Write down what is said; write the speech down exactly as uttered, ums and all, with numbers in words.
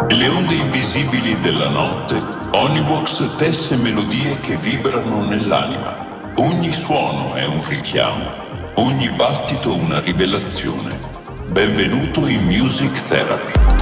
Le onde invisibili della notte, Onivox tesse melodie che vibrano nell'anima. Ogni suono è un richiamo, ogni battito una rivelazione. Benvenuto in Music Therapy.